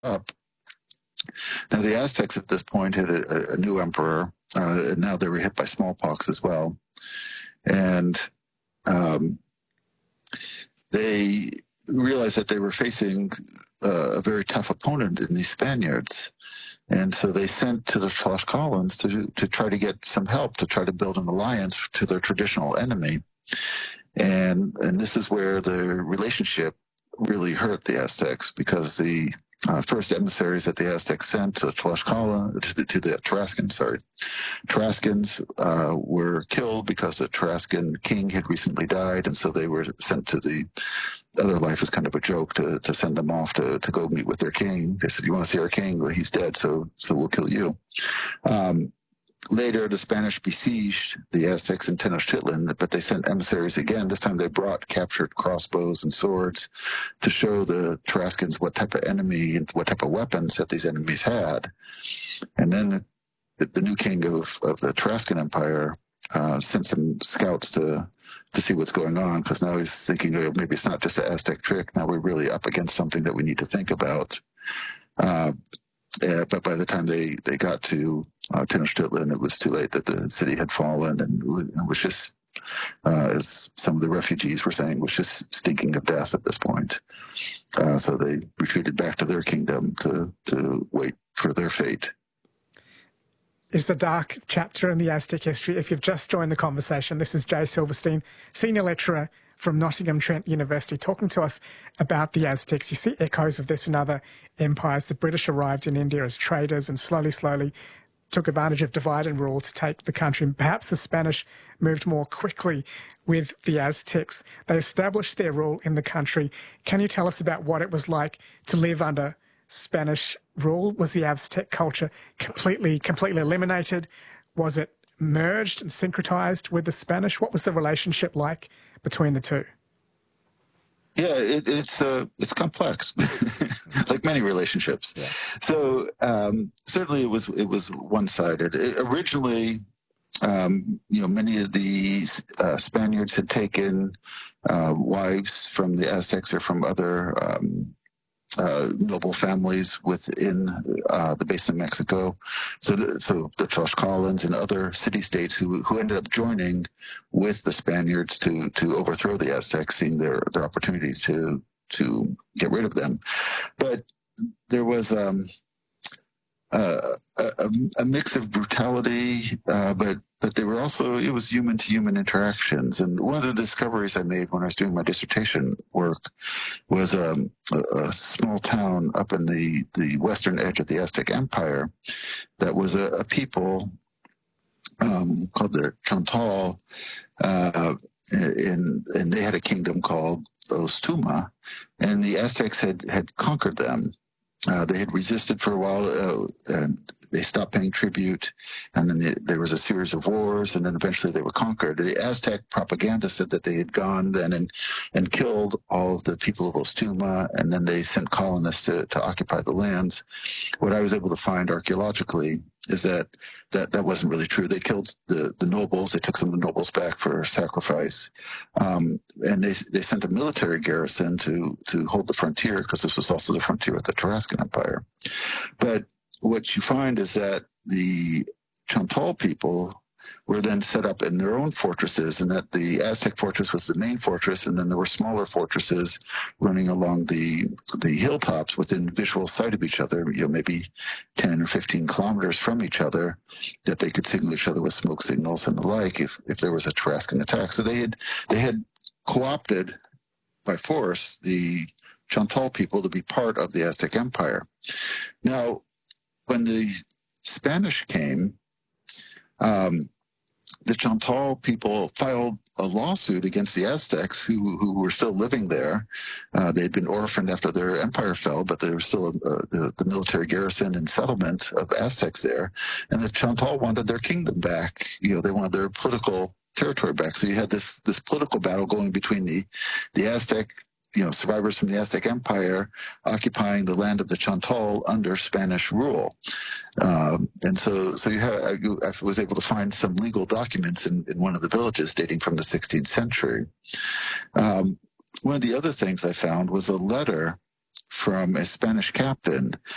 up. Now, the Aztecs at this point had a new emperor, and now they were hit by smallpox as well. And they realized that they were facing a very tough opponent in these Spaniards. And so they sent to the Tlaxcalans to try to get some help, to try to build an alliance to their traditional enemy. And this is where the relationship really hurt the Aztecs, because the first emissaries that the Aztecs sent to Tlaxcala, to the Tarascans were killed because the Tarascan king had recently died, and so they were sent to the other life as kind of a joke to send them off to go meet with their king. They said, "You want to see our king? Well, he's dead, so we'll kill you." Later, the Spanish besieged the Aztecs in Tenochtitlan, but they sent emissaries again. This time they brought captured crossbows and swords to show the Tarascans what type of enemy and what type of weapons that these enemies had. And then the new king of the Tarascan Empire sent some scouts to see what's going on, because now he's thinking, oh, maybe it's not just an Aztec trick. Now we're really up against something that we need to think about. But by the time they got to Tenochtitlan, it was too late. That the city had fallen, and was just, as some of the refugees were saying, was just stinking of death at this point. So they retreated back to their kingdom to wait for their fate. It's a dark chapter in the Aztec history. If you've just joined the conversation, this is Jay Silverstein, Senior Lecturer from Nottingham Trent University, talking to us about the Aztecs. You see echoes of this in other empires. The British arrived in India as traders and slowly took advantage of divide and rule to take the country. And perhaps the Spanish moved more quickly with the Aztecs. They established their rule in the country. Can you tell us about what it was like to live under Spanish rule? Was the Aztec culture completely eliminated? Was it merged and syncretized with the Spanish? What was the relationship like between the two? Yeah, it's complex, like many relationships. Yeah. So certainly it was one-sided. Originally, many of the Spaniards had taken wives from the Aztecs or from other noble families within the basin of Mexico. So the Tlaxcalans and other city-states who ended up joining with the Spaniards to overthrow the Aztecs, seeing their opportunity to get rid of them. But there was a mix of brutality, but they were also, it was human-to-human interactions. And one of the discoveries I made when I was doing my dissertation work was a small town up in the western edge of the Aztec Empire that was a people called the Chontal, and they had a kingdom called Ostuma, and the Aztecs had conquered them. They had resisted for a while, and they stopped paying tribute, and then there was a series of wars, and then eventually they were conquered. The Aztec propaganda said that they had gone then and killed all of the people of Ostuma, and then they sent colonists to occupy the lands. What I was able to find archaeologically is that wasn't really true. They killed the nobles. They took some of the nobles back for sacrifice, and they sent a military garrison to hold the frontier, because this was also the frontier with the Tarascan Empire. But what you find is that the Chontal people were then set up in their own fortresses, and that the Aztec fortress was the main fortress, and then there were smaller fortresses running along the hilltops within visual sight of each other, maybe 10 or 15 kilometers from each other, that they could signal each other with smoke signals and the like if there was a Tarascan attack. So they had co-opted by force the Chontal people to be part of the Aztec Empire. Now, when the Spanish came, the Chontal people filed a lawsuit against the Aztecs who were still living there. They'd been orphaned after their empire fell, but there was still the military garrison and settlement of Aztecs there. And the Chontal wanted their kingdom back. They wanted their political territory back. So you had this political battle going between the Aztec survivors from the Aztec Empire occupying the land of the Chontal under Spanish rule. And so I was able to find some legal documents in one of the villages dating from the 16th century. One of the other things I found was a letter from a Spanish captain